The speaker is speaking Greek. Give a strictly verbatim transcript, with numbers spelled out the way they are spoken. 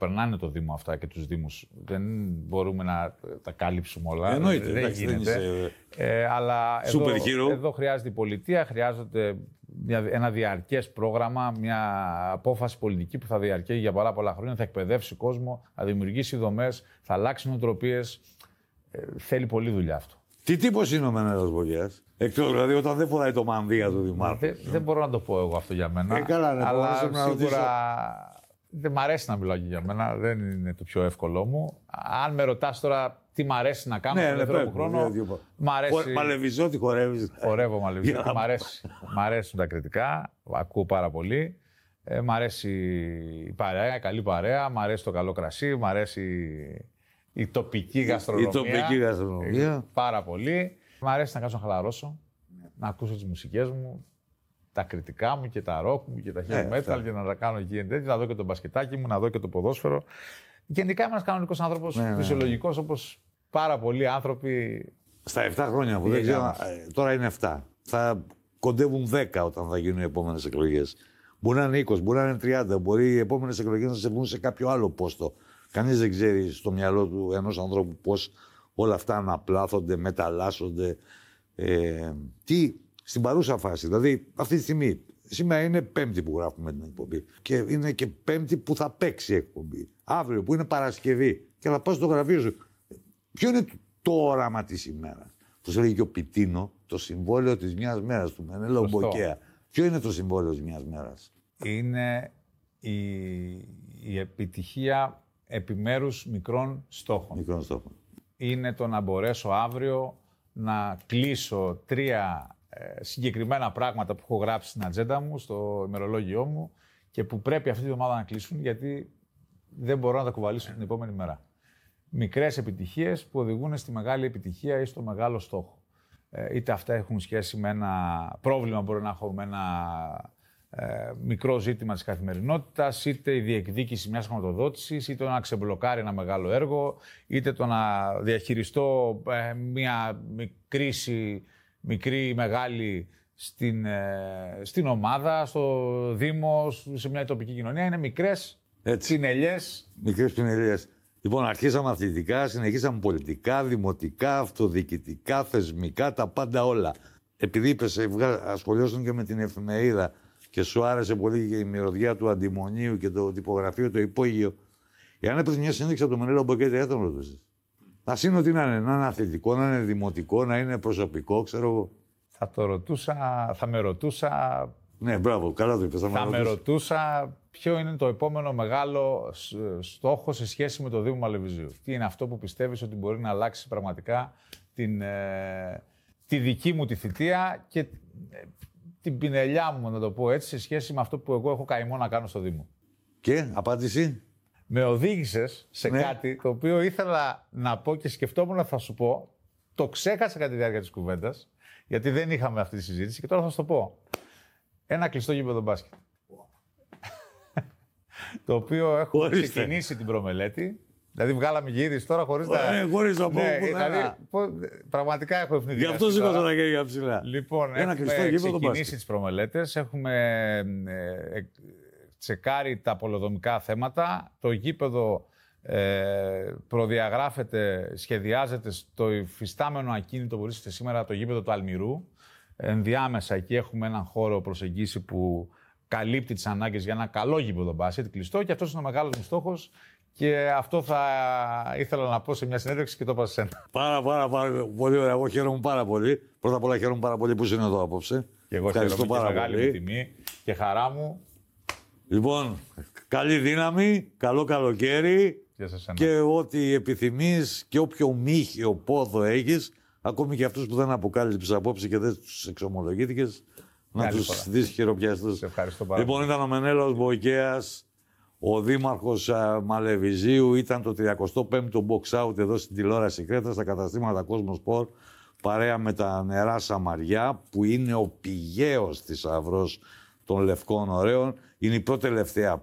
περνάνε το Δήμο αυτά και τους Δήμους. Δεν μπορούμε να τα κάλυψουμε όλα. Εννοείται, δεν εντάξει, γίνεται. δεν είσαι... Ε, αλλά εδώ, Super εδώ χρειάζεται η πολιτεία, χρειάζεται μια, ένα διαρκές πρόγραμμα, μια απόφαση πολιτική που θα διαρκεί για πολλά πολλά χρόνια, θα εκπαιδεύσει κόσμο, θα δημιουργήσει δομές, θα αλλάξει νοοτροπίες. Ε, θέλει πολλή δουλειά αυτό. Τι τύπος είναι ο Μενέλαος Μπογιάς? Εκτός δηλαδή όταν δεν φοράει το μανδύα του Δημάρχου. Δεν, δεν μπορώ να το πω εγώ αυτό για μένα. Ε, καλά, ναι, αλλά σίγουρα ρωτήσω... δεν μ' αρέσει να μιλάω και για μένα. Δεν είναι το πιο εύκολό μου. Αν με ρωτάς τώρα τι μ' αρέσει να κάνω ναι, στον ναι, ελεύθερο χρόνο. Μ' αρέσει. Μαλεβιζό, τι χορεύεις? Χορεύω μαλεβιζό. Μ' αρέσει. Μ' αρέσουν τα κριτικά. Ακούω πάρα πολύ. Ε, μ' αρέσει η παρέα, η καλή παρέα. Μ' αρέσει το καλό κρασί. Μ' αρέσει η τοπική γαστρονομία. Η τοπική γαστρονομία. Πάρα πολύ. Μ' αρέσει να κάτσω να χαλαρώσω, να ακούσω τις μουσικές μου, τα κριτικά μου και τα ροκ μου και τα heavy metal yeah, και να τα κάνω εκεί τέτοια, να δω και το μπασκετάκι μου, να δω και το ποδόσφαιρο. Γενικά είμαι ένας κανονικός άνθρωπος, ναι, φυσιολογικός, ναι, όπως πάρα πολλοί άνθρωποι. Στα επτά χρόνια που δεν ξέρω, τώρα είναι επτά. Θα κοντεύουν δέκα όταν θα γίνουν οι επόμενες εκλογές. Μπορεί να είναι είκοσι, μπορεί να είναι τριάντα, μπορεί οι επόμενες εκλογές να σε βγουν σε κάποιο άλλο πόστο. Κανείς δεν ξέρει στο μυαλό του ενός ανθρώπου πώς όλα αυτά αναπλάθονται, μεταλλάσσονται. Ε, τι στην παρούσα φάση, δηλαδή αυτή τη στιγμή, σήμερα είναι Πέμπτη που γράφουμε την εκπομπή και είναι και Πέμπτη που θα παίξει η εκπομπή. Αύριο που είναι Παρασκευή και θα πας στο γραφείο σου. Ποιο είναι το όραμα της ημέρας? Πώς έλεγε και ο Πιτίνο, το συμβόλαιο της μιας μέρας του Μενέλαου Μπογιά. Ποιο είναι το συμβόλαιο της μιας μέρας? Είναι η, η επιτυχία επιμέρους μικρών στόχων. Μικρών στόχων. Είναι το να μπορέσω αύριο να κλείσω τρία ε, συγκεκριμένα πράγματα που έχω γράψει στην ατζέντα μου, στο ημερολόγιό μου και που πρέπει αυτή τη εβδομάδα να κλείσουν γιατί δεν μπορώ να τα κουβαλήσω την επόμενη μέρα. Μικρές επιτυχίες που οδηγούν στη μεγάλη επιτυχία ή στο μεγάλο στόχο. Ε, είτε αυτά έχουν σχέση με ένα πρόβλημα, μπορεί να έχω με ένα ε, μικρό ζήτημα της καθημερινότητας, είτε η διεκδίκηση μιας χρηματοδότησης, είτε το να ξεμπλοκάρει ένα μεγάλο έργο, είτε το να διαχειριστώ ε, μια κρίση, μικρή ή μεγάλη, στην, ε, στην ομάδα, στο Δήμο, σε μια τοπική κοινωνία. Είναι μικρές πινελιές. Μικρές πινελιές. Λοιπόν, αρχίσαμε αθλητικά, συνεχίσαμε πολιτικά, δημοτικά, αυτοδιοικητικά, θεσμικά, τα πάντα όλα. Επειδή είπες, ασχολιώσουν και με την εφημερίδα και σου άρεσε πολύ και η μυρωδιά του αντιμονίου και το τυπογραφείο, το υπόγειο. Εάν έπρεπε μια συνέντευξη από το Μενέλαο Μπογιά, δεν θα τον ρωτήσεις. Ας είναι ότι να είναι, να είναι αθλητικό, να είναι δημοτικό, να είναι προσωπικό, ξέρω εγώ. Θα το ρωτούσα, θα με ρωτούσα. Ναι, μπράβο, καλά το είπες. Θα, θα με ρωτούσα ποιο είναι το επόμενο μεγάλο στόχο σε σχέση με το Δήμο Μαλεβιζίου. Τι είναι αυτό που πιστεύεις ότι μπορεί να αλλάξει πραγματικά την, ε, τη δική μου τη θητεία και ε, την πινελιά μου, να το πω έτσι, σε σχέση με αυτό που εγώ έχω καημό να κάνω στο Δήμο. Και, απάντηση. Με οδήγησες σε ναι. κάτι το οποίο ήθελα να πω και σκεφτόμουν να θα σου πω. Το ξέχασα κατά τη διάρκεια της κουβέντας, γιατί δεν είχαμε αυτή τη συζήτηση και τώρα θα σου το πω. Ένα κλειστό γήπεδο μπάσκετ. Το οποίο έχω Ορίστε. ξεκινήσει την προμελέτη. Δηλαδή, βγάλαμε και είδηση τώρα χωρίς να. Ναι, χωρίς να πω. Ναι, δηλαδή, πραγματικά έχω ευνηδιάσει. Γι' αυτό σήκωσα τα χέρια ψηλά. Λοιπόν, Ένα έχουμε ξεκινήσει τις προμελέτες. Έχουμε ε, τσεκάρει τα πολεοδομικά θέματα. Το γήπεδο ε, προδιαγράφεται, σχεδιάζεται στο υφιστάμενο ακίνητο που βρίσκεται σήμερα, το γήπεδο του Αλμυρού. Ενδιάμεσα εκεί έχουμε έναν χώρο προσεγγίση που καλύπτει τις ανάγκες για ένα καλό γήπεδο μπάσκετ, κλειστό, και αυτός είναι ο μεγάλος μου στόχος. Και αυτό θα ήθελα να πω σε μια συνέντευξη και το είπα σε σένα. Πάρα, πάρα, πάρα πολύ ωραία. Εγώ χαίρομαι πάρα πολύ. Πρώτα απ' όλα χαίρομαι πάρα πολύ που είσαι εδώ απόψε. Και εγώ χαίρομαι, πάρα και μεγάλη μου τιμή και χαρά μου. Λοιπόν, καλή δύναμη, καλό καλοκαίρι και, και ό,τι επιθυμείς και όποιο μύχιο πόδο έχεις, ακόμη και αυτούς που δεν αποκάλυψες απόψε και δεν τους εξομολογήθηκες, να τους δεις χειροπιαστούς. Σε ευχαριστώ πάρα λοιπόν, ήταν ο Μενέλαος Μπογιάς, ο δήμαρχος α, Μαλεβιζίου, ήταν το τριακοστό πέμπτο box out εδώ στην τηλεόραση Κρέτας, στα καταστήματα Κοσμοσπορ, παρέα με τα νερά Σαμαριά, που είναι ο πηγαίος θησαυρός των Λευκών Ωραίων. Είναι η πρώτη τελευταία